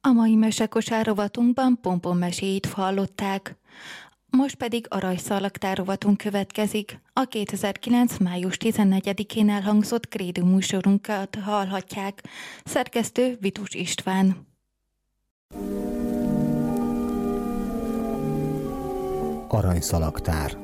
A mai mesekosár rovatunkban Pompon meséit hallották. Most pedig a rajzszalaktár rovatunk következik. A 2009. május 14-én elhangzott Krédő műsorunkat hallhatják. Szerkesztő Vitus István. Aranyszalaktár.